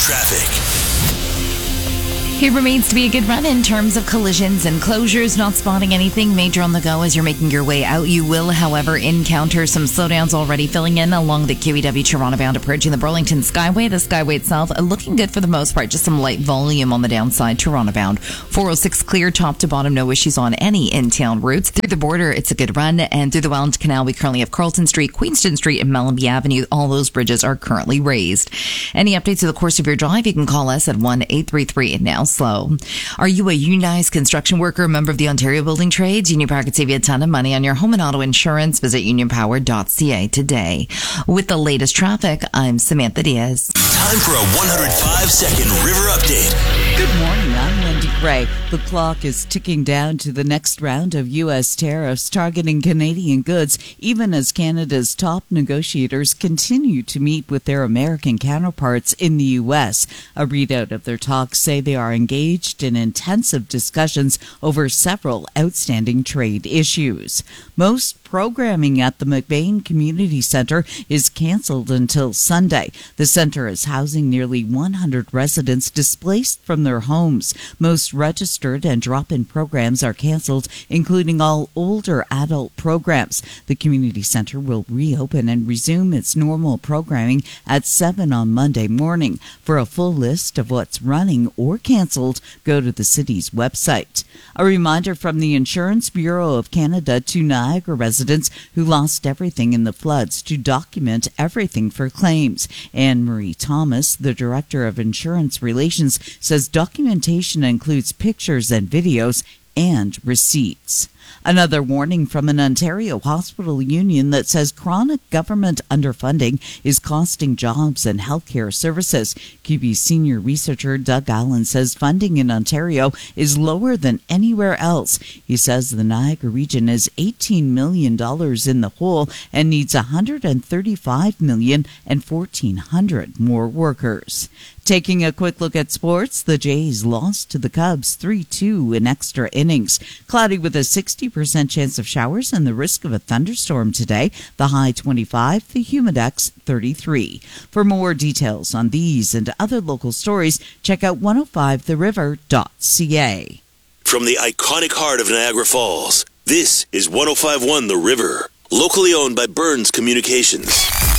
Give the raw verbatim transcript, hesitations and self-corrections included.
traffic. It remains to be a good run in terms of collisions and closures. Not spotting anything major on the go as you're making your way out. You will, however, encounter some slowdowns already filling in along the Q E W Toronto bound approaching the Burlington Skyway. The Skyway itself uh, looking good for the most part. Just some light volume on the downside. Toronto bound. four oh six clear top to bottom. No issues on any in-town routes. Through the border, it's a good run. And through the Welland Canal, we currently have Carlton Street, Queenston Street, and Mellenby Avenue. All those bridges are currently raised. Any updates to the course of your drive, you can call us at one eight three three now. Slow. Are you a unionized construction worker, a member of the Ontario Building Trades? Union Power could save you a ton of money on your home and auto insurance. Visit union power dot c a today. With the latest traffic, I'm Samantha Diaz. Time for a one hundred five second River Update. Good morning, I'm Wendy Gray. The clock is ticking down to the next round of U S tariffs targeting Canadian goods, even as Canada's top negotiators continue to meet with their American counterparts in the U S. A readout of their talks say they are engaged in intensive discussions over several outstanding trade issues. Most programming at the McBain Community Centre is canceled until Sunday. The centre is housing nearly one hundred residents displaced from their homes. Most registered and drop-in programs are canceled, including all older adult programs. The community centre will reopen and resume its normal programming at seven on Monday morning. For a full list of what's running or canceled, go to the city's website. A reminder from the Insurance Bureau of Canada to Niagara residents who lost everything in the floods to document everything for claims. Anne-Marie Thomas, the Director of Insurance Relations, says documentation includes pictures and videos and receipts. Another warning from an Ontario hospital union that says chronic government underfunding is costing jobs and healthcare services. Q B senior researcher Doug Allen says funding in Ontario is lower than anywhere else. He says the Niagara region is eighteen million dollars in the hole and needs one hundred thirty-five million dollars and fourteen hundred more workers. Taking a quick look at sports, the Jays lost to the Cubs three two in extra innings. Cloudy with a sixty percent chance of showers and the risk of a thunderstorm today. The high twenty-five, the humidex thirty-three. For more details on these and other local stories, check out one oh five the river dot c a. From the iconic heart of Niagara Falls, this is one oh five point one The River, locally owned by Burns Communications.